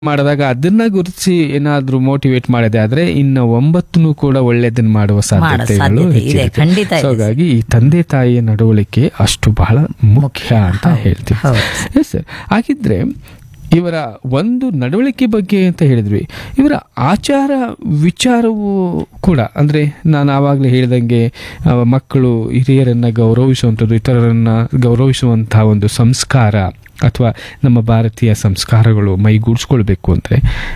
ಮಾಡಿದಾಗ ಅದನ್ನ ಗುರುತಿಸಿ ಏನಾದ್ರೂ ಮೋಟಿವೇಟ್ ಮಾಡದೆ ಆದ್ರೆ ಇನ್ನು 9 ಕೂಡ ಒಳ್ಳೇದನ್ನ ಮಾಡುವ ಸಾಧ್ಯತೆಗಳು ಸಾಧ್ಯತೆ ಇದೆ, ಹೆಚ್ಚಿರುತ್ತೆ. ಖಂಡಿತ ಇದೆ. So ಹಾಗಾಗಿ ಈ ತಂದೆ ತಾಯಿಯ ನಡವಳಿಕೆ ಅಷ್ಟು ಬಹಳ ಮುಖ್ಯ ಅಂತ ಹೇಳ್ತೀವಿ. ಹೌದು. Yes sir. ಹಾಗಿದ್ರೆ ಇವರ ಒಂದು ನಡವಳಿಕೆ ಬಗ್ಗೆ ಅಂತ ಹೇಳಿದ್ವಿ, ಇವರ ಆಚಾರ ವಿಚಾರವು ಕೂಡ ಅಂದ್ರೆ ನಾನು ಆವಾಗಲೇ ಹೇಳಿದಂಗೆ ಮಕ್ಕಳು ಹಿರಿಯರನ್ನ ಗೌರವಿಸುವಂಥದ್ದು, ಇತರರನ್ನ ಗೌರವಿಸುವಂತಹ ಒಂದು ಸಂಸ್ಕಾರ ಅಥವಾ ನಮ್ಮ ಭಾರತೀಯ ಸಂಸ್ಕಾರಗಳು ಮೈಗೂಡಿಸ್ಕೊಳ್ಬೇಕು ಅಂದ್ರೆ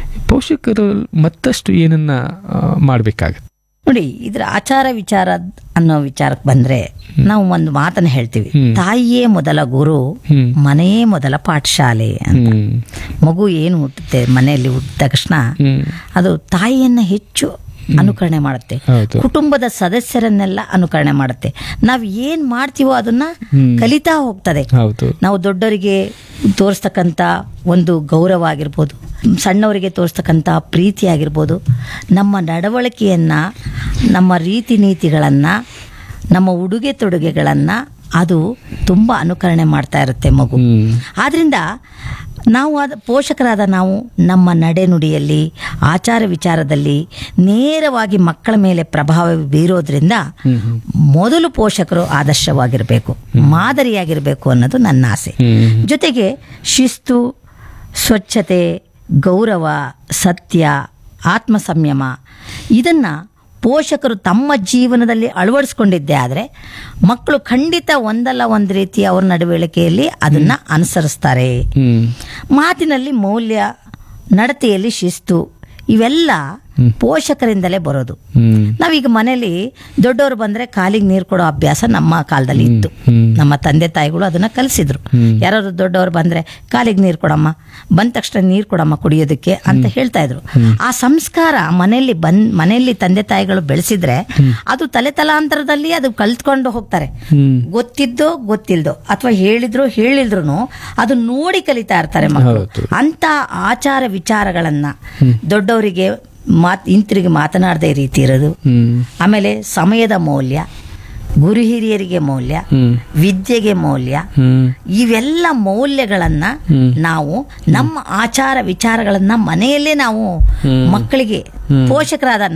ಪೋಷಕರು ಮತ್ತಷ್ಟು ಏನನ್ನ ಮಾಡಬೇಕಾಗತ್ತೆ? ನೋಡಿ, ಇದ್ರ ಆಚಾರ ವಿಚಾರ ಅನ್ನೋ ವಿಚಾರಕ್ಕೆ ಬಂದ್ರೆ ನಾವು ಒಂದು ಮಾತನ್ನ ಹೇಳ್ತೀವಿ, ತಾಯಿಯೇ ಮೊದಲ ಗುರು, ಮನೆಯೇ ಮೊದಲ ಪಾಠಶಾಲೆ ಅಂತ. ಮಗು ಏನು ಹುಟ್ಟುತ್ತೆ ಮನೆಯಲ್ಲಿ ಹುಟ್ಟಿದ ತಕ್ಷಣ ಅದು ತಾಯಿಯನ್ನ ಹೆಚ್ಚು ಅನುಕರಣೆ ಮಾಡುತ್ತೆ, ಕುಟುಂಬದ ಸದಸ್ಯರನ್ನೆಲ್ಲ ಅನುಕರಣೆ ಮಾಡುತ್ತೆ. ನಾವ್ ಏನ್ ಮಾಡ್ತೀವೋ ಅದನ್ನ ಕಲಿತಾ ಹೋಗ್ತದೆ. ನಾವು ದೊಡ್ಡವರಿಗೆ ತೋರಿಸ್ತಕ್ಕಂಥ ಒಂದು ಗೌರವ ಆಗಿರ್ಬೋದು, ಸಣ್ಣವರಿಗೆ ತೋರಿಸ್ತಕ್ಕಂಥ ಪ್ರೀತಿ ಆಗಿರ್ಬೋದು, ನಮ್ಮ ನಡವಳಿಕೆಯನ್ನ, ನಮ್ಮ ರೀತಿ ನೀತಿಗಳನ್ನ, ನಮ್ಮ ಉಡುಗೆ ತೊಡುಗೆಗಳನ್ನ ಅದು ತುಂಬಾ ಅನುಕರಣೆ ಮಾಡ್ತಾ ಇರುತ್ತೆ ಮಗು. ಆದ್ರಿಂದ ನಾವು ಪೋಷಕರಾದ ನಾವು ನಮ್ಮ ನಡೆನುಡಿಯಲ್ಲಿ, ಆಚಾರ ವಿಚಾರದಲ್ಲಿ ನೇರವಾಗಿ ಮಕ್ಕಳ ಮೇಲೆ ಪ್ರಭಾವ ಬೀರೋದ್ರಿಂದ ಮೊದಲು ಪೋಷಕರು ಆದರ್ಶವಾಗಿರಬೇಕು, ಮಾದರಿಯಾಗಿರಬೇಕು ಅನ್ನೋದು ನನ್ನ ಆಸೆ. ಜೊತೆಗೆ ಶಿಸ್ತು, ಸ್ವಚ್ಛತೆ, ಗೌರವ, ಸತ್ಯ, ಆತ್ಮ ಸಂಯಮ ಇದನ್ನ ಪೋಷಕರು ತಮ್ಮ ಜೀವನದಲ್ಲಿ ಅಳವಡಿಸ್ಕೊಂಡಿದ್ದೇ ಆದರೆ ಮಕ್ಕಳು ಖಂಡಿತ ಒಂದಲ್ಲ ಒಂದು ರೀತಿ ಅವ್ರ ನಡವಳಿಕೆಯಲ್ಲಿ ಅದನ್ನ ಅನುಸರಿಸ್ತಾರೆ. ಮಾತಿನಲ್ಲಿ ಮೌಲ್ಯ, ನಡತೆಯಲ್ಲಿ ಶಿಸ್ತು, ಇವೆಲ್ಲ ಪೋಷಕರಿಂದಲೇ ಬರೋದು. ನಾವೀಗ ಮನೇಲಿ ದೊಡ್ಡವರು ಬಂದ್ರೆ ಕಾಲಿಗೆ ನೀರು ಕೊಡೋ ಅಭ್ಯಾಸ ನಮ್ಮ ಕಾಲದಲ್ಲಿ ಇತ್ತು. ನಮ್ಮ ತಂದೆ ತಾಯಿಗಳು ಅದನ್ನ ಕಲಿಸಿದ್ರು. ಯಾರಾದ್ರು ದೊಡ್ಡವರು ಬಂದ್ರೆ ಕಾಲಿಗೆ ನೀರು ಕೊಡಮ್ಮ, ಬಂದ ತಕ್ಷಣ ನೀರು ಕೊಡಮ್ಮ ಕುಡಿಯೋದಕ್ಕೆ ಅಂತ ಹೇಳ್ತಾ ಇದ್ರು. ಆ ಸಂಸ್ಕಾರ ಮನೆಯಲ್ಲಿ ತಂದೆ ತಾಯಿಗಳು ಬೆಳೆಸಿದ್ರೆ ಅದು ತಲೆ ತಲಾಂತರದಲ್ಲಿ ಅದು ಕಲ್ತ್ಕೊಂಡು ಹೋಗ್ತಾರೆ. ಗೊತ್ತಿದ್ದೋ ಗೊತ್ತಿಲ್ದೋ ಅಥವಾ ಹೇಳಿದ್ರು ಅದು ನೋಡಿ ಕಲಿತಾ ಇರ್ತಾರೆ ಮಕ್ಕಳು. ಅಂತ ಆಚಾರ ವಿಚಾರಗಳನ್ನ ದೊಡ್ಡವರಿಗೆ ಹಿಂತಿರುಗಿ ಮಾತನಾಡದೆ ರೀತಿ ಇರೋದು, ಆಮೇಲೆ ಸಮಯದ ಮೌಲ್ಯ, ಗುರು ಹಿರಿಯರಿಗೆ ಮೌಲ್ಯ, ವಿದ್ಯೆಗೆ ಮೌಲ್ಯ, ಇವೆಲ್ಲ ಮೌಲ್ಯಗಳನ್ನ ನಾವು ನಮ್ಮ ಆಚಾರ ವಿಚಾರಗಳನ್ನ ಮನೆಯಲ್ಲೇ ನಾವು ಮಕ್ಕಳಿಗೆ ಪೋಷಕರಾದ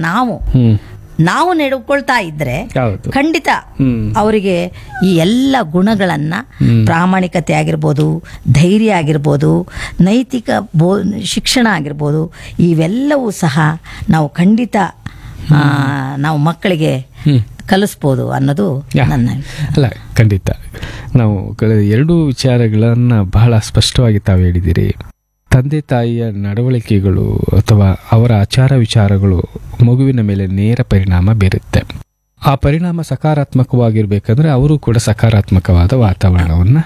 ನಾವು ನಡೆಕೊಳ್ತಾ ಇದ್ರೆ ಖಂಡಿತ ಅವರಿಗೆ ಈ ಎಲ್ಲ ಗುಣಗಳನ್ನ, ಪ್ರಾಮಾಣಿಕತೆ ಆಗಿರ್ಬೋದು, ಧೈರ್ಯ ಆಗಿರ್ಬೋದು, ನೈತಿಕ ಶಿಕ್ಷಣ ಆಗಿರ್ಬೋದು, ಇವೆಲ್ಲವೂ ಸಹ ನಾವು ಖಂಡಿತ ನಾವು ಮಕ್ಕಳಿಗೆ ಕಲಿಸ್ಬೋದು ಅನ್ನೋದು ನನ್ನ ಅಲ್ಲ. ಖಂಡಿತ ನಾವು ಎರಡು ವಿಚಾರಗಳನ್ನ ಬಹಳ ಸ್ಪಷ್ಟವಾಗಿ ತಾವು ಹೇಳಿದಿರಿ. ತಂದೆ ತಾಯಿಯ ನಡವಳಿಕೆಗಳು ಅಥವಾ ಅವರ ಆಚಾರ ವಿಚಾರಗಳು ಮಗುವಿನ ಮೇಲೆ ನೇರ ಪರಿಣಾಮ ಬೀರುತ್ತೆ. ಆ ಪರಿಣಾಮ ಸಕಾರಾತ್ಮಕವಾಗಿರ್ಬೇಕಂದ್ರೆ ಅವರು ಕೂಡ ಸಕಾರಾತ್ಮಕವಾದ ವಾತಾವರಣವನ್ನ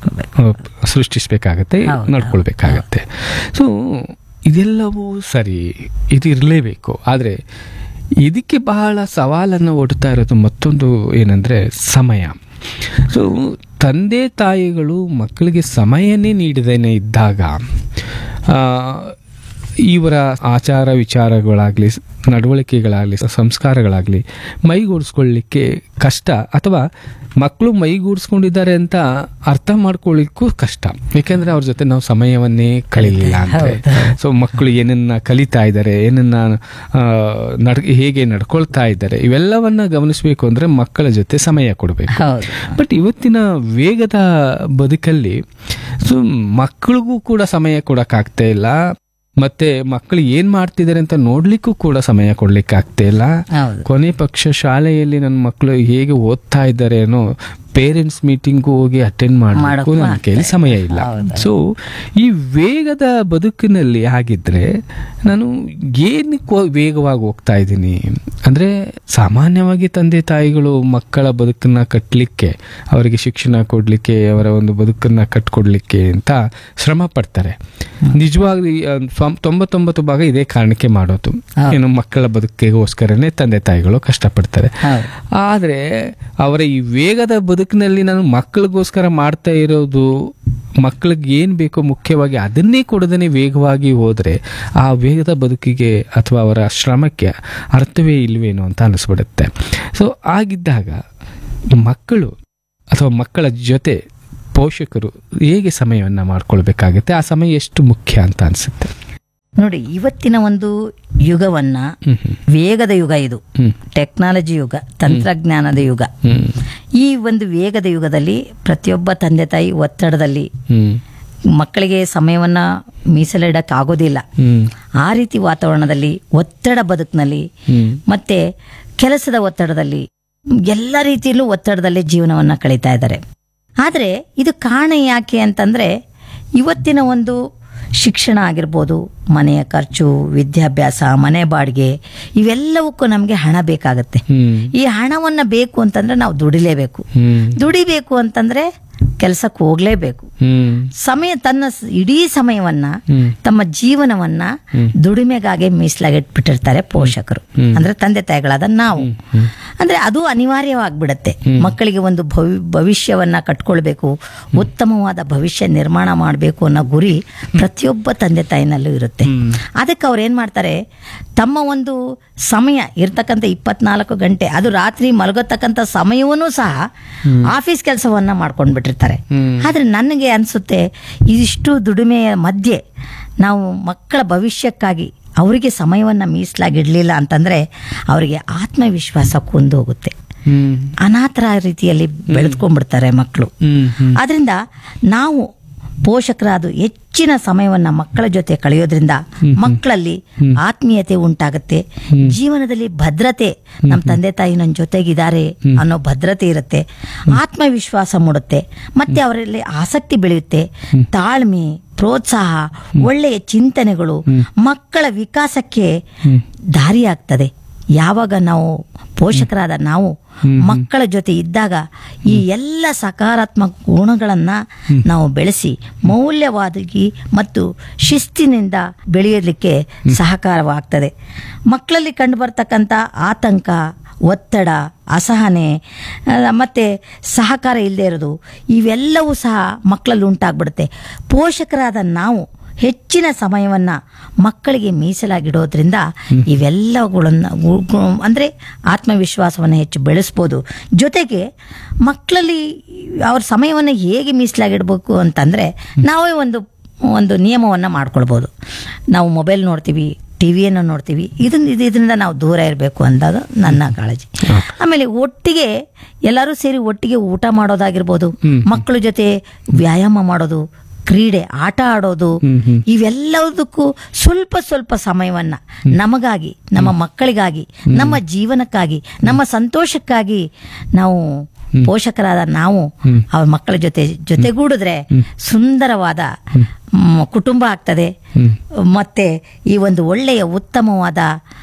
ಸೃಷ್ಟಿಸಬೇಕಾಗತ್ತೆ, ನಡ್ಕೊಳ್ಬೇಕಾಗತ್ತೆ. ಸೊ ಇದೆಲ್ಲವೂ ಸರಿ, ಇದು ಇರಲೇಬೇಕು. ಆದರೆ ಇದಕ್ಕೆ ಬಹಳ ಸವಾಲನ್ನು ಒಡ್ತಾ ಇರೋದು ಮತ್ತೊಂದು ಏನಂದ್ರೆ ಸಮಯ. ಸೊ ತಂದೆ ತಾಯಿಗಳು ಮಕ್ಕಳಿಗೆ ಸಮಯನೇ ನೀಡದೇನೆ ಇದ್ದಾಗ ಇವರ ಆಚಾರ ವಿಚಾರಗಳಾಗಲಿ, ನಡವಳಿಕೆಗಳಾಗಲಿ, ಸಂಸ್ಕಾರಗಳಾಗಲಿ ಮೈಗೂಡಿಸ್ಕೊಳ್ಳಿಕ್ಕೆ ಕಷ್ಟ, ಅಥವಾ ಮಕ್ಕಳು ಮೈಗೂಡಿಸ್ಕೊಂಡಿದ್ದಾರೆ ಅಂತ ಅರ್ಥ ಮಾಡ್ಕೊಳ್ಳಿಕ್ಕೂ ಕಷ್ಟ. ಯಾಕೆಂದ್ರೆ ಅವ್ರ ಜೊತೆ ನಾವು ಸಮಯವನ್ನೇ ಕಳೀಲಿಲ್ಲ ಅಂದ್ರೆ. ಸೊ ಮಕ್ಕಳು ಏನನ್ನ ಕಲಿತಾ ಇದ್ದಾರೆ, ಏನನ್ನ ಹೇಗೆ ನಡ್ಕೊಳ್ತಾ ಇದ್ದಾರೆ, ಇವೆಲ್ಲವನ್ನ ಗಮನಿಸಬೇಕು ಅಂದ್ರೆ ಮಕ್ಕಳ ಜೊತೆ ಸಮಯ ಕೊಡಬೇಕು. ಬಟ್ ಇವತ್ತಿನ ವೇಗದ ಬದುಕಲ್ಲಿ ಸೊ ಮಕ್ಕಳಿಗೂ ಕೂಡ ಸಮಯ ಕೊಡಕ್ಕಾಗ್ತಾ ಇಲ್ಲ, ಮತ್ತೆ ಮಕ್ಕಳು ಏನ್ ಮಾಡ್ತಿದ್ದಾರೆ ಅಂತ ನೋಡ್ಲಿಕ್ಕೂ ಕೂಡ ಸಮಯ ಕೊಡ್ಲಿಕ್ಕೆ ಆಗ್ತಾ ಇಲ್ಲ. ಕೊನೆ ಪಕ್ಷ ಶಾಲೆಯಲ್ಲಿ ನನ್ನ ಮಕ್ಕಳು ಹೇಗೆ ಓದ್ತಾ ಇದ್ದಾರೆ ಅನ್ನೋ ಪೇರೆಂಟ್ಸ್ ಮೀಟಿಂಗು ಹೋಗಿ ಅಟೆಂಡ್ ಮಾಡಲಿಕ್ಕೂ ನನ್ನ ಕೈಲಿ ಸಮಯ ಇಲ್ಲ. ಸೊ ಈ ವೇಗದ ಬದುಕಿನಲ್ಲಿ ಆಗಿದ್ರೆ ನಾನು ಏನಕ್ಕೆ ವೇಗವಾಗಿ ಹೋಗ್ತಾ ಇದ್ದೀನಿ ಅಂದ್ರೆ, ಸಾಮಾನ್ಯವಾಗಿ ತಂದೆ ತಾಯಿಗಳು ಮಕ್ಕಳ ಬದುಕನ್ನ ಕಟ್ಟಲಿಕ್ಕೆ, ಅವರಿಗೆ ಶಿಕ್ಷಣ ಕೊಡ್ಲಿಕ್ಕೆ, ಅವರ ಒಂದು ಬದುಕನ್ನ ಕಟ್ಕೊಡ್ಲಿಕ್ಕೆ ಅಂತ ಶ್ರಮ ಪಡ್ತಾರೆ. ನಿಜವಾಗಿ 99 ಭಾಗ ಇದೇ ಕಾರಣಕ್ಕೆ ಮಾಡೋದು, ಏನು ಮಕ್ಕಳ ಬದುಕಿಗೋಸ್ಕರನೇ ತಂದೆ ತಾಯಿಗಳು ಕಷ್ಟಪಡ್ತಾರೆ. ಆದ್ರೆ ಅವರ ಈ ವೇಗದ ಬದುಕಿನಲ್ಲಿ ನಾನು ಮಕ್ಕಳಿಗೋಸ್ಕರ ಮಾಡ್ತಾ ಇರೋದು, ಮಕ್ಕಳಿಗೆ ಏನ್ ಬೇಕೋ ಮುಖ್ಯವಾಗಿ ಅದನ್ನೇ ಕೊಡದೇನೆ ವೇಗವಾಗಿ ಹೋದ್ರೆ ಆ ವೇಗದ ಬದುಕಿಗೆ ಅಥವಾ ಅವರ ಶ್ರಮಕ್ಕೆ ಅರ್ಥವೇ ಇಲ್ವೇನೋ ಅಂತ ಅನಿಸ್ಬಿಡುತ್ತೆ. ಸೊ ಆಗಿದ್ದಾಗ ಮಕ್ಕಳು ಅಥವಾ ಮಕ್ಕಳ ಜೊತೆ ಪೋಷಕರು ಹೇಗೆ ಸಮಯವನ್ನ ಮಾಡ್ಕೊಳ್ಬೇಕಾಗತ್ತೆ, ಆ ಸಮಯ ಎಷ್ಟು ಮುಖ್ಯ ಅಂತ ಅನ್ಸುತ್ತೆ? ನೋಡಿ, ಇವತ್ತಿನ ಒಂದು ಯುಗವನ್ನ ವೇಗದ ಯುಗ, ಇದು ಟೆಕ್ನಾಲಜಿ ಯುಗ, ತಂತ್ರಜ್ಞಾನದ ಯುಗ. ಈ ಒಂದು ವೇಗದ ಯುಗದಲ್ಲಿ ಪ್ರತಿಯೊಬ್ಬ ತಂದೆ ತಾಯಿ ಒತ್ತಡದಲ್ಲಿ ಮಕ್ಕಳಿಗೆ ಸಮಯವನ್ನ ಮೀಸಲಿಡಕ್ಕಾಗೋದಿಲ್ಲ. ಆ ರೀತಿ ವಾತಾವರಣದಲ್ಲಿ, ಒತ್ತಡ ಬದುಕಿನಲ್ಲಿ, ಮತ್ತೆ ಕೆಲಸದ ಒತ್ತಡದಲ್ಲಿ, ಎಲ್ಲ ರೀತಿಯಲ್ಲೂ ಒತ್ತಡದಲ್ಲಿ ಜೀವನವನ್ನ ಕಳೀತಾ ಇದ್ದಾರೆ. ಆದರೆ ಇದು ಕಾರಣ ಯಾಕೆ ಅಂತಂದ್ರೆ, ಇವತ್ತಿನ ಒಂದು ಶಿಕ್ಷಣ ಆಗಿರ್ಬೋದು, ಮನೆಯ ಖರ್ಚು, ವಿದ್ಯಾಭ್ಯಾಸ, ಮನೆ ಬಾಡಿಗೆ, ಇವೆಲ್ಲವಕ್ಕೂ ನಮಗೆ ಹಣ ಬೇಕಾಗತ್ತೆ. ಈ ಹಣವನ್ನ ಬೇಕು ಅಂತಂದ್ರೆ ನಾವು ದುಡಿಲೇಬೇಕು. ದುಡಿಬೇಕು ಅಂತಂದ್ರೆ ಕೆಲಸಕ್ಕೆ ಹೋಗ್ಲೇಬೇಕು. ಸಮಯ, ತನ್ನ ಇಡೀ ಸಮಯವನ್ನ, ತಮ್ಮ ಜೀವನವನ್ನ ದುಡಿಮೆಗಾಗಿ ಮೀಸಲಾಗಿಟ್ಬಿಟ್ಟಿರ್ತಾರೆ ಪೋಷಕರು, ಅಂದ್ರೆ ತಂದೆ ತಾಯಿಗಳಾದ ನಾವು. ಅಂದ್ರೆ ಅದು ಅನಿವಾರ್ಯವಾಗ್ಬಿಡತ್ತೆ. ಮಕ್ಕಳಿಗೆ ಒಂದು ಭವಿಷ್ಯವನ್ನ ಕಟ್ಕೊಳ್ಬೇಕು, ಉತ್ತಮವಾದ ಭವಿಷ್ಯ ನಿರ್ಮಾಣ ಮಾಡಬೇಕು ಅನ್ನೋ ಗುರಿ ಪ್ರತಿಯೊಬ್ಬ ತಂದೆ ತಾಯಿನಲ್ಲೂ ಇರುತ್ತೆ. ಅದಕ್ಕೆ ಅವ್ರು ಏನ್ ಮಾಡ್ತಾರೆ, ತಮ್ಮ ಒಂದು ಸಮಯ ಇರ್ತಕ್ಕಂಥ 24 ಗಂಟೆ, ಅದು ರಾತ್ರಿ ಮಲಗತಕ್ಕಂಥ ಸಮಯವನ್ನೂ ಸಹ ಆಫೀಸ್ ಕೆಲಸವನ್ನ ಮಾಡ್ಕೊಂಡ್ ಬಿಟ್ಟಿರ್ತಾರೆ. ಆದ್ರೆ ನನಗೆ ಅನ್ಸುತ್ತೆ, ಇದಿಷ್ಟು ದುಡಿಮೆಯ ಮಧ್ಯೆ ನಾವು ಮಕ್ಕಳ ಭವಿಷ್ಯಕ್ಕಾಗಿ ಅವರಿಗೆ ಸಮಯವನ್ನ ಮೀಸಲಾಗಿಡ್ಲಿಲ್ಲ ಅಂತಂದ್ರೆ ಅವರಿಗೆ ಆತ್ಮವಿಶ್ವಾಸ ಕುಂದೋಗುತ್ತೆ. ಅನಾಥರ ರೀತಿಯಲ್ಲಿ ಬೆಳೆದ್ಕೊಂಡ್ಬಿಡ್ತಾರೆ ಮಕ್ಕಳು. ಆದ್ರಿಂದ ನಾವು ಪೋಷಕರಾದ ಹೆಚ್ಚಿನ ಸಮಯವನ್ನ ಮಕ್ಕಳ ಜೊತೆ ಕಳೆಯೋದ್ರಿಂದ ಮಕ್ಕಳಲ್ಲಿ ಆತ್ಮೀಯತೆ ಉಂಟಾಗುತ್ತೆ. ಜೀವನದಲ್ಲಿ ಭದ್ರತೆ, ನಮ್ಮ ತಂದೆ ತಾಯಿ ನನ್ನ ಜೊತೆಗಿದ್ದಾರೆ ಅನ್ನೋ ಭದ್ರತೆ ಇರುತ್ತೆ. ಆತ್ಮವಿಶ್ವಾಸ ಮೂಡುತ್ತೆ. ಮತ್ತೆ ಅವರಲ್ಲಿ ಆಸಕ್ತಿ ಬೆಳೆಯುತ್ತೆ. ತಾಳ್ಮೆ, ಪ್ರೋತ್ಸಾಹ, ಒಳ್ಳೆಯ ಚಿಂತನೆಗಳು ಮಕ್ಕಳ ವಿಕಾಸಕ್ಕೆ ದಾರಿಯಾಗ್ತದೆ. ಯಾವಾಗ ನಾವು ಪೋಷಕರಾದ ನಾವು ಮಕ್ಕಳ ಜೊತೆ ಇದ್ದಾಗ ಈ ಎಲ್ಲ ಸಕಾರಾತ್ಮಕ ಗುಣಗಳನ್ನ ನಾವು ಬೆಳೆಸಿ ಮೌಲ್ಯವಾದಿ ಮತ್ತು ಶಿಸ್ತಿನಿಂದ ಬೆಳೆಯಲಿಕ್ಕೆ ಸಹಕಾರವಾಗ್ತದೆ. ಮಕ್ಕಳಲ್ಲಿ ಕಂಡುಬರ್ತಕ್ಕಂಥ ಆತಂಕ, ಒತ್ತಡ, ಅಸಹನೆ ಮತ್ತೆ ಸಹಕಾರ ಇಲ್ಲದೆ ಇರೋದು, ಇವೆಲ್ಲವೂ ಸಹ ಮಕ್ಕಳಲ್ಲಿ ಉಂಟಾಗ್ಬಿಡುತ್ತೆ. ಪೋಷಕರಾದ ನಾವು ಹೆಚ್ಚಿನ ಸಮಯವನ್ನ ಮಕ್ಕಳಿಗೆ ಮೀಸಲಾಗಿಡೋದ್ರಿಂದ ಇವೆಲ್ಲಗಳನ್ನ ಅಂದ್ರೆ ಆತ್ಮವಿಶ್ವಾಸವನ್ನು ಹೆಚ್ಚು ಬೆಳೆಸ್ಬೋದು. ಜೊತೆಗೆ ಮಕ್ಕಳಲ್ಲಿ ಅವ್ರ ಸಮಯವನ್ನು ಹೇಗೆ ಮೀಸಲಾಗಿಡ್ಬೇಕು ಅಂತಂದ್ರೆ, ನಾವೇ ಒಂದು ನಿಯಮವನ್ನ ಮಾಡ್ಕೊಳ್ಬೋದು. ನಾವು ಮೊಬೈಲ್ ನೋಡ್ತೀವಿ, ಟಿವಿಯನ್ನು ನೋಡ್ತೀವಿ, ಇದರಿಂದ ನಾವು ದೂರ ಇರಬೇಕು ಅನ್ನೋದು ನನ್ನ ಕಾಳಜಿ. ಆಮೇಲೆ ಒಟ್ಟಿಗೆ ಎಲ್ಲರೂ ಸೇರಿ ಒಟ್ಟಿಗೆ ಊಟ ಮಾಡೋದಾಗಿರ್ಬೋದು, ಮಕ್ಕಳ ಜೊತೆ ವ್ಯಾಯಾಮ ಮಾಡೋದು, ಕ್ರೀಡೆ, ಆಟ ಆಡೋದು, ಇವೆಲ್ಲದಕ್ಕೂ ಸ್ವಲ್ಪ ಸ್ವಲ್ಪ ಸಮಯವನ್ನ ನಮಗಾಗಿ, ನಮ್ಮ ಮಕ್ಕಳಿಗಾಗಿ, ನಮ್ಮ ಜೀವನಕ್ಕಾಗಿ, ನಮ್ಮ ಸಂತೋಷಕ್ಕಾಗಿ ನಾವು ಪೋಷಕರಾದ ನಾವು ಅವ್ರ ಮಕ್ಕಳ ಜೊತೆಗೂಡಿದ್ರೆ ಸುಂದರವಾದ ಕುಟುಂಬ ಆಗ್ತದೆ. ಮತ್ತೆ ಈ ಒಂದು ಒಳ್ಳೆಯ ಉತ್ತಮವಾದ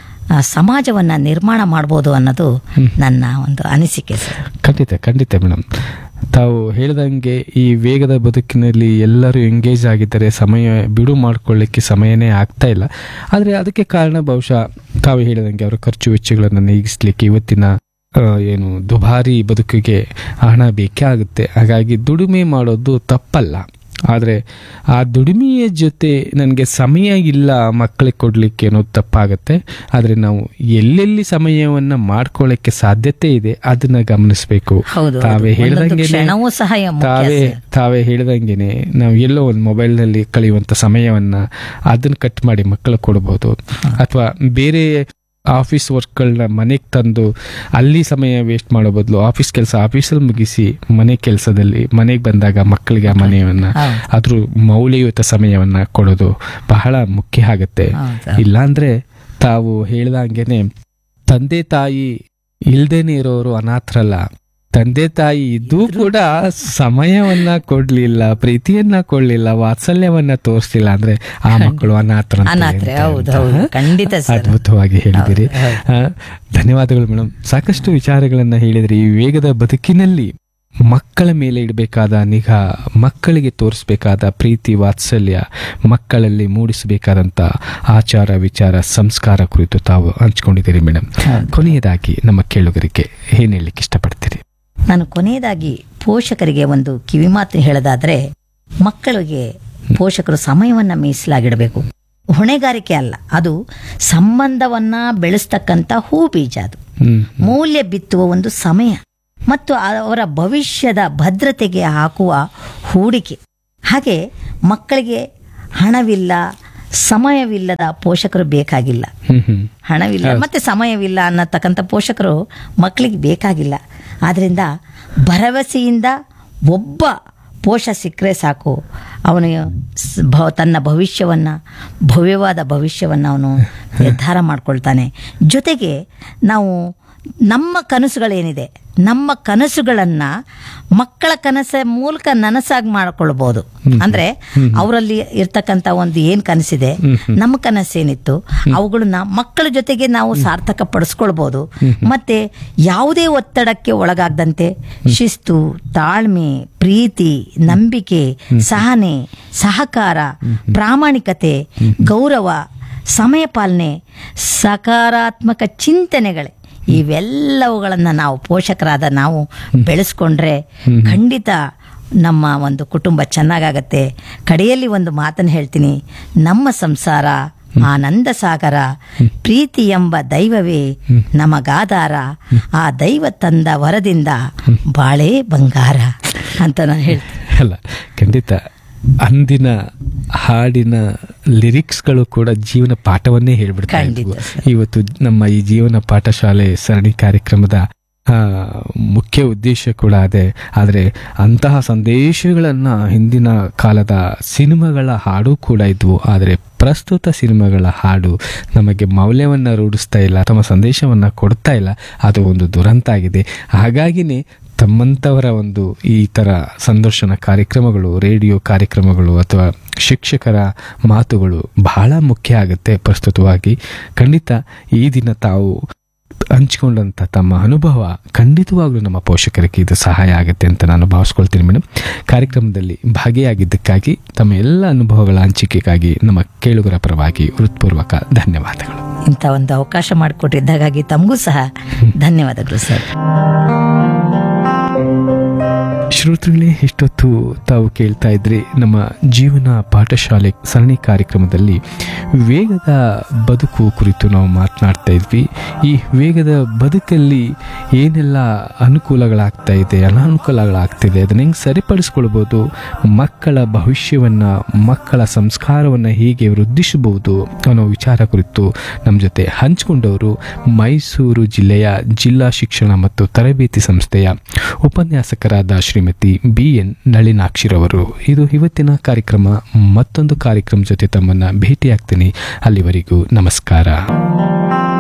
ಸಮಾಜವನ್ನ ನಿರ್ಮಾಣ ಮಾಡಬಹುದು ಅನ್ನೋದು ನನ್ನ ಒಂದು ಅನಿಸಿಕೆ ಸರ್. ಖಂಡಿತ ಮೇಡಮ್, ತಾವು ಹೇಳಿದಂಗೆ ಈ ವೇಗದ ಬದುಕಿನಲ್ಲಿ ಎಲ್ಲರೂ ಎಂಗೇಜ್ ಆಗಿದ್ದಾರೆ, ಸಮಯ ಬಿಡು ಮಾಡ್ಕೊಳ್ಳಿಕ್ಕೆ ಸಮಯನೇ ಆಗ್ತಾ ಇಲ್ಲ. ಆದರೆ ಅದಕ್ಕೆ ಕಾರಣ ಬಹುಶಃ ತಾವು ಹೇಳಿದಂಗೆ ಅವರ ಖರ್ಚು ವೆಚ್ಚಗಳನ್ನು ನೀಗಿಸ್ಲಿಕ್ಕೆ ಇವತ್ತಿನ ಏನು ದುಬಾರಿ ಬದುಕಿಗೆ ಹಣ ಬೇಕೇ ಆಗುತ್ತೆ. ಹಾಗಾಗಿ ದುಡಿಮೆ ಮಾಡೋದು ತಪ್ಪಲ್ಲ. ಆದರೆ ಆ ದುಡಿಮೆಯ ಜೊತೆ ನನಗೆ ಸಮಯ ಇಲ್ಲ ಮಕ್ಕಳಿಗೆ ಕೊಡಲಿಕ್ಕೆ ಅನ್ನೋದು ತಪ್ಪಾಗತ್ತೆ. ಆದರೆ ನಾವು ಎಲ್ಲೆಲ್ಲಿ ಸಮಯವನ್ನು ಮಾಡ್ಕೊಳ್ಳೋಕ್ಕೆ ಸಾಧ್ಯತೆ ಇದೆ ಅದನ್ನ ಗಮನಿಸಬೇಕು. ತಾವೇ ಹೇಳಿದಂಗೆನೆ ನಾವು ಎಲ್ಲೋ ಒಂದು ಮೊಬೈಲ್ನಲ್ಲಿ ಕಳೆಯುವಂಥ ಸಮಯವನ್ನು ಅದನ್ನು ಕಟ್ ಮಾಡಿ ಮಕ್ಕಳಿಗೆ ಕೊಡ್ಬೋದು. ಅಥವಾ ಬೇರೆ ಆಫೀಸ್ ವರ್ಕ್ಗಳನ್ನ ಮನೆಗೆ ತಂದು ಅಲ್ಲಿ ಸಮಯ ವೇಸ್ಟ್ ಮಾಡೋ ಬದಲು ಆಫೀಸ್ ಕೆಲಸ ಆಫೀಸಲ್ಲಿ ಮುಗಿಸಿ ಮನೆಗೆ ಬಂದಾಗ ಮಕ್ಕಳಿಗೆ ಆ ಮನೆಯನ್ನ ಅದ್ರ ಮೌಲ್ಯಯುತ ಸಮಯವನ್ನ ಕೊಡೋದು ಬಹಳ ಮುಖ್ಯ ಆಗತ್ತೆ. ಇಲ್ಲಾಂದ್ರೆ ತಾವು ಹೇಳ್ದಂಗೆನೆ ತಂದೆ ತಾಯಿ ಇಲ್ದೇನೆ ಇರೋರು ಅನಾಥರಲ್ಲ, ತಂದೆ ತಾಯಿ ಇದ್ದೂ ಕೂಡ ಸಮಯವನ್ನ ಕೊಡ್ಲಿಲ್ಲ, ಪ್ರೀತಿಯನ್ನ ಕೊಡ್ಲಿಲ್ಲ, ವಾತ್ಸಲ್ಯವನ್ನ ತೋರಿಸ್ಲಿಲ್ಲ ಅಂದ್ರೆ ಆ ಮಕ್ಕಳು ಅನಾಥರ. ಅದ್ಭುತವಾಗಿ ಹೇಳಿದಿರಿ. ಧನ್ಯವಾದಗಳು ಮೇಡಮ್. ಸಾಕಷ್ಟು ವಿಚಾರಗಳನ್ನ ಹೇಳಿದ್ರಿ. ಈ ವೇಗದ ಬದುಕಿನಲ್ಲಿ ಮಕ್ಕಳ ಮೇಲೆ ಇಡಬೇಕಾದ ನಿಗಾ, ಮಕ್ಕಳಿಗೆ ತೋರಿಸಬೇಕಾದ ಪ್ರೀತಿ ವಾತ್ಸಲ್ಯ, ಮಕ್ಕಳಲ್ಲಿ ಮೂಡಿಸಬೇಕಾದಂತ ಆಚಾರ ವಿಚಾರ ಸಂಸ್ಕಾರ ಕುರಿತು ತಾವು ಹಂಚ್ಕೊಂಡಿದ್ದೀರಿ ಮೇಡಮ್. ಕೊನೆಯದಾಗಿ ನಮ್ಮ ಕೇಳುಗರಿಗೆ ಏನ್ ಹೇಳಲಿಕ್ಕೆ ಇಷ್ಟಪಡ್ತೀರಿ? ನಾನು ಕೊನೆಯದಾಗಿ ಪೋಷಕರಿಗೆ ಒಂದು ಕಿವಿಮಾತು ಹೇಳೋದಾದ್ರೆ, ಮಕ್ಕಳಿಗೆ ಪೋಷಕರು ಸಮಯವನ್ನ ಮೀಸಲಾಗಿಡಬೇಕು. ಹೊಣೆಗಾರಿಕೆ ಅಲ್ಲ, ಅದು ಸಂಬಂಧವನ್ನ ಬೆಳೆಸ್ತಕ್ಕಂಥ ಹೂ ಬೀಜ. ಅದು ಮೌಲ್ಯ ಬಿತ್ತುವ ಒಂದು ಸಮಯ ಮತ್ತು ಅವರ ಭವಿಷ್ಯದ ಭದ್ರತೆಗೆ ಹಾಕುವ ಹೂಡಿಕೆ. ಹಾಗೆ ಮಕ್ಕಳಿಗೆ ಹಣವಿಲ್ಲ, ಸಮಯವಿಲ್ಲದ ಪೋಷಕರು ಬೇಕಾಗಿಲ್ಲ, ಹಣವಿಲ್ಲ ಮತ್ತೆ ಸಮಯವಿಲ್ಲ ಅನ್ನತಕ್ಕಂಥ ಪೋಷಕರು ಮಕ್ಕಳಿಗೆ ಬೇಕಾಗಿಲ್ಲ. ಆದ್ದರಿಂದ ಭರವಸೆಯಿಂದ ಒಬ್ಬ ಪೋಷ ಸಿಕ್ಕರೆ ಸಾಕು, ಅವನು ತನ್ನ ಭವಿಷ್ಯವನ್ನು, ಭವ್ಯವಾದ ಭವಿಷ್ಯವನ್ನು ಅವನು ನಿರ್ಧಾರ ಮಾಡ್ಕೊಳ್ತಾನೆ. ಜೊತೆಗೆ ನಾವು ನಮ್ಮ ಕನಸುಗಳೇನಿದೆ, ನಮ್ಮ ಕನಸುಗಳನ್ನು ಮಕ್ಕಳ ಕನಸ ಮೂಲಕ ನನಸಾಗಿ ಮಾಡಿಕೊಳ್ಬೋದು. ಅಂದರೆ ಅವರಲ್ಲಿ ಇರ್ತಕ್ಕಂಥ ಒಂದು ಏನು ಕನಸಿದೆ, ನಮ್ಮ ಕನಸೇನಿತ್ತು, ಅವುಗಳನ್ನ ಮಕ್ಕಳ ಜೊತೆಗೆ ನಾವು ಸಾರ್ಥಕ ಪಡಿಸ್ಕೊಳ್ಬೋದು. ಮತ್ತೆ ಯಾವುದೇ ಒತ್ತಡಕ್ಕೆ ಒಳಗಾಗದಂತೆ ಶಿಸ್ತು, ತಾಳ್ಮೆ, ಪ್ರೀತಿ, ನಂಬಿಕೆ, ಸಹನೆ, ಸಹಕಾರ, ಪ್ರಾಮಾಣಿಕತೆ, ಗೌರವ, ಸಮಯ ಪಾಲನೆ, ಸಕಾರಾತ್ಮಕ ಚಿಂತನೆಗಳೇ ಇವೆಲ್ಲವುಗಳನ್ನು ನಾವು ಪೋಷಕರಾದ ನಾವು ಬೆಳೆಸ್ಕೊಂಡ್ರೆ ಖಂಡಿತ ನಮ್ಮ ಒಂದು ಕುಟುಂಬ ಚೆನ್ನಾಗಾಗತ್ತೆ. ಕಡೆಯಲ್ಲಿ ಒಂದು ಮಾತನ್ನು ಹೇಳ್ತೀನಿ, ನಮ್ಮ ಸಂಸಾರ ಆನಂದ ಸಾಗರ, ಪ್ರೀತಿ ಎಂಬ ದೈವವೇ ನಮಗಾಧಾರ, ಆ ದೈವ ತಂದ ವರದಿಂದ ಬಾಳೆ ಬಂಗಾರ ಅಂತ ನಾನು ಹೇಳ್ತೀನಿ. ಅಲ್ಲ, ಖಂಡಿತ ಅಂದಿನ ಹಾಡಿನ ಲಿರಿಕ್ಸ್ಗಳು ಕೂಡ ಜೀವನ ಪಾಠವನ್ನೇ ಹೇಳ್ಬಿಡ್ತಾ ಇದ್ವು. ಇವತ್ತು ನಮ್ಮ ಈ ಜೀವನ ಪಾಠಶಾಲೆ ಸರಣಿ ಕಾರ್ಯಕ್ರಮದ ಮುಖ್ಯ ಉದ್ದೇಶ ಕೂಡ ಅದೇ. ಆದರೆ ಅಂತಹ ಸಂದೇಶಗಳನ್ನು ಹಿಂದಿನ ಕಾಲದ ಸಿನಿಮಾಗಳ ಹಾಡು ಕೂಡ ಇದ್ವು. ಆದರೆ ಪ್ರಸ್ತುತ ಸಿನಿಮಾಗಳ ಹಾಡು ನಮಗೆ ಮೌಲ್ಯವನ್ನು ರೂಢಿಸ್ತಾ ಇಲ್ಲ, ತಮ್ಮ ಸಂದೇಶವನ್ನು ಕೊಡ್ತಾ ಇಲ್ಲ. ಅದು ಒಂದು ದುರಂತ ಆಗಿದೆ. ಹಾಗಾಗಿನೇ ತಮ್ಮಂಥವರ ಒಂದು ಈ ಥರ ಸಂದರ್ಶನ ಕಾರ್ಯಕ್ರಮಗಳು, ರೇಡಿಯೋ ಕಾರ್ಯಕ್ರಮಗಳು ಅಥವಾ ಶಿಕ್ಷಕರ ಮಾತುಗಳು ಬಹಳ ಮುಖ್ಯ ಆಗುತ್ತೆ ಪ್ರಸ್ತುತವಾಗಿ. ಖಂಡಿತ ಈ ದಿನ ತಾವು ಹಂಚಿಕೊಂಡಂಥ ತಮ್ಮ ಅನುಭವ ಖಂಡಿತವಾಗ್ಲೂ ನಮ್ಮ ಪೋಷಕರಿಗೆ ಇದು ಸಹಾಯ ಆಗುತ್ತೆ ಅಂತ ನಾನು ಭಾವಿಸ್ಕೊಳ್ತೀನಿ ಮೇಡಮ್. ಕಾರ್ಯಕ್ರಮದಲ್ಲಿ ಭಾಗಿಯಾಗಿದ್ದಕ್ಕಾಗಿ, ತಮ್ಮ ಎಲ್ಲ ಅನುಭವಗಳ ಹಂಚಿಕೆಗಾಗಿ ನಮ್ಮ ಕೇಳುಗರ ಪರವಾಗಿ ಹೃತ್ಪೂರ್ವಕ ಧನ್ಯವಾದಗಳು. ಇಂಥ ಒಂದು ಅವಕಾಶ ಮಾಡಿಕೊಟ್ಟಿದ್ದಾಗಾಗಿ ತಮಗೂ ಸಹ ಧನ್ಯವಾದಗಳು ಸರ್. ಶ್ರೋತೃಗಳೇ, ಇಷ್ಟೊತ್ತು ತಾವು ಕೇಳ್ತಾ ಇದ್ರಿ ನಮ್ಮ ಜೀವನ ಪಾಠಶಾಲೆ ಸರಣಿ ಕಾರ್ಯಕ್ರಮದಲ್ಲಿ ವೇಗದ ಬದುಕು ಕುರಿತು ನಾವು ಮಾತನಾಡ್ತಾ ಇದ್ವಿ. ಈ ವೇಗದ ಬದುಕಲ್ಲಿ ಏನೆಲ್ಲ ಅನುಕೂಲಗಳಾಗ್ತಾ ಇದೆ, ಅನಾನುಕೂಲಗಳಾಗ್ತಿದೆ, ಅದನ್ನ ಹೆಂಗೆ ಸರಿಪಡಿಸ್ಕೊಳ್ಬೋದು, ಮಕ್ಕಳ ಭವಿಷ್ಯವನ್ನು, ಮಕ್ಕಳ ಸಂಸ್ಕಾರವನ್ನು ಹೀಗೆ ವೃದ್ಧಿಸಬಹುದು ಅನ್ನೋ ವಿಚಾರ ಕುರಿತು ನಮ್ಮ ಜೊತೆ ಹಂಚಿಕೊಂಡವರು ಮೈಸೂರು ಜಿಲ್ಲೆಯ ಜಿಲ್ಲಾ ಶಿಕ್ಷಣ ಮತ್ತು ತರಬೇತಿ ಸಂಸ್ಥೆಯ ಉಪನ್ಯಾಸಕರಾದ ಶ್ರೀಮತಿ BN ನಳಿನಾಕ್ಷಿರವರು. ಇದು ಇವತ್ತಿನ ಕಾರ್ಯಕ್ರಮ. ಮತ್ತೊಂದು ಕಾರ್ಯಕ್ರಮ ಜೊತೆ ತಮ್ಮನ್ನ ಭೇಟಿಯಾಗ್ತೀನಿ. ಅಲ್ಲಿವರೆಗೂ ನಮಸ್ಕಾರ.